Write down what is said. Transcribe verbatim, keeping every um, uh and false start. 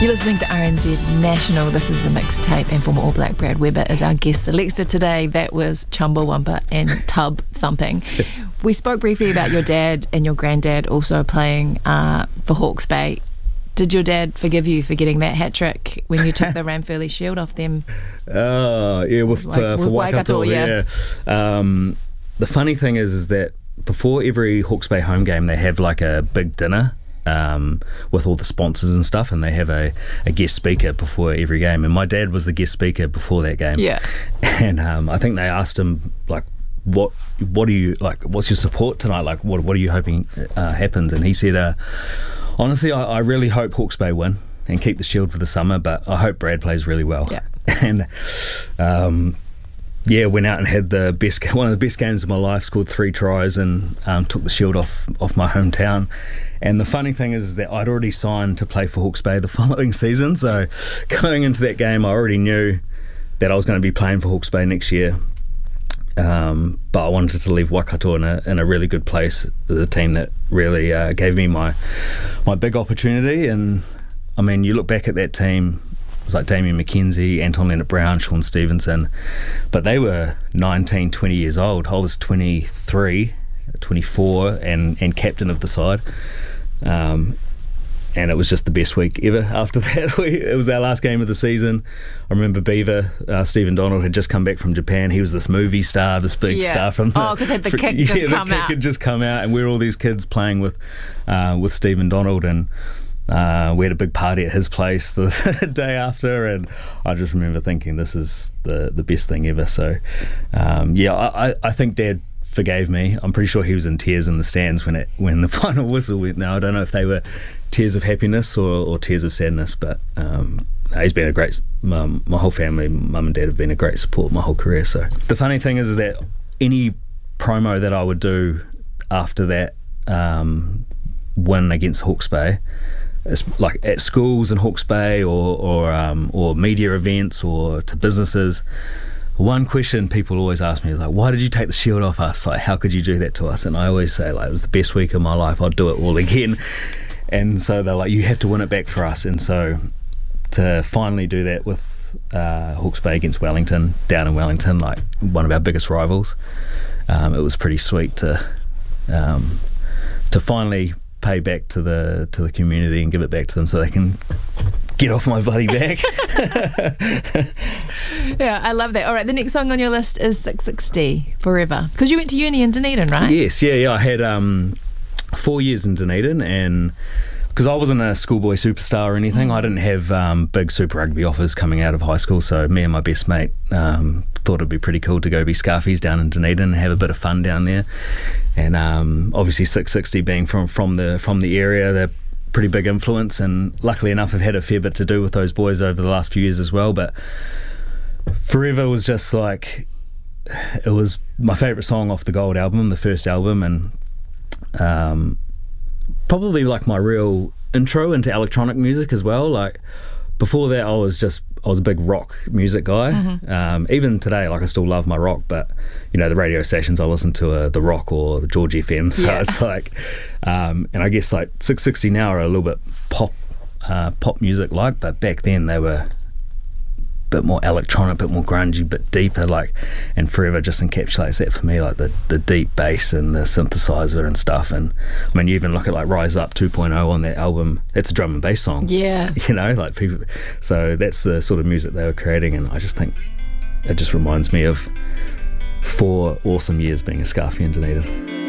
You're listening to R N Z National. This is the mixtape, and former All Black Brad Weber is our guest selector today. That was Chumbawamba and Tub Thumping. We spoke briefly about your dad and your granddad also playing uh, for Hawke's Bay. Did your dad forgive you for getting that hat trick when you took the Ranfurly Shield off them? Oh, yeah, with, like, uh, with for Waikato, yeah. yeah. Um, the funny thing is, is that before every Hawke's Bay home game, they have like a big dinner um, with all the sponsors and stuff, and they have a, a guest speaker before every game. And my dad was the guest speaker before that game. Yeah. And um, I think they asked him, like, what what do you, like, what's your support tonight? Like, what, what are you hoping uh, happens? And he said, uh, honestly, I, I really hope Hawke's Bay win and keep the shield for the summer, but I hope Brad plays really well. Yeah. And um, yeah, went out and had the best one of the best games of my life. Scored three tries and um, took the shield off off my hometown. And the funny thing is that I'd already signed to play for Hawke's Bay the following season. So going into that game, I already knew that I was going to be playing for Hawke's Bay next year. Um, but I wanted to leave Waikato in a in a really good place. The team that really uh, gave me my my big opportunity. And I mean, you look back at that team. It was like Damien McKenzie, Anton Leonard-Brown, Sean Stevenson, but they were nineteen, twenty years old. I was twenty-three, twenty-four, and, and captain of the side. Um, and it was just the best week ever after that. We, it was our last game of the season. I remember Beaver, uh, Stephen Donald, had just come back from Japan. He was this movie star, this big yeah. star from the... Oh, because had the kick yeah, just the come kick out. had just come out, and we were all these kids playing with, uh, with Stephen Donald, and Uh, we had a big party at his place the day after, and I just remember thinking this is the, the best thing ever. So um, yeah, I, I think Dad forgave me. I'm pretty sure he was in tears in the stands when it when the final whistle went. Now I don't know if they were tears of happiness or, or tears of sadness, but um, he's been a great um, my whole family, mum and dad, have been a great support my whole career. So the funny thing is, is that any promo that I would do after that um, win against Hawke's Bay, it's like at schools in Hawke's Bay or or, um, or media events or to businesses, one question people always ask me is like, why did you take the shield off us? Like, how could you do that to us? And I always say, like, it was the best week of my life, I'd do it all again. And so they're like, you have to win it back for us. And so to finally do that with uh, Hawke's Bay against Wellington, down in Wellington, like one of our biggest rivals, um, it was pretty sweet to um, to finally pay back to the to the community and give it back to them so they can get off my bloody back. Yeah, I love that. All right, the next song on your list is six sixty, Forever. Because you went to uni in Dunedin, right? Yes, yeah, yeah. I had um, four years in Dunedin, and because I wasn't a schoolboy superstar or anything, mm. I didn't have um, big Super Rugby offers coming out of high school, so me and my best mate um, thought it'd be pretty cool to go be Scarfies down in Dunedin and have a bit of fun down there. And um, obviously six sixty being from, from the from the area, they're pretty big influence, and luckily enough I've had a fair bit to do with those boys over the last few years as well. But Forever was just like, it was my favourite song off the Gold album, the first album, and um, probably like my real intro into electronic music as well. Like before that I was just I was a big rock music guy. Mm-hmm. Um, even today, like I still love my rock, but you know the radio stations I listen to are the Rock or the George F M. So yeah. It's like, um, and I guess like six sixty now are a little bit pop, uh, pop music like, but back then they were a bit more electronic, a bit more grungy, bit deeper. Like, and Forever just encapsulates that for me, like the the deep bass and the synthesizer and stuff. And I mean, you even look at like Rise Up two point oh on that album. It's a drum and bass song. Yeah, you know, like people. So that's the sort of music they were creating, and I just think it just reminds me of four awesome years being a Scarfie in Dunedin.